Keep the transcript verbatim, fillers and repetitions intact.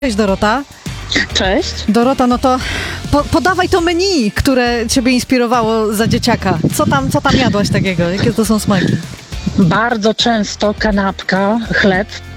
Cześć Dorota. Cześć. Dorota, no to po, podawaj to menu, które ciebie inspirowało za dzieciaka. Co tam, co tam jadłaś takiego? Jakie to są smaki? Bardzo często kanapka, chleb,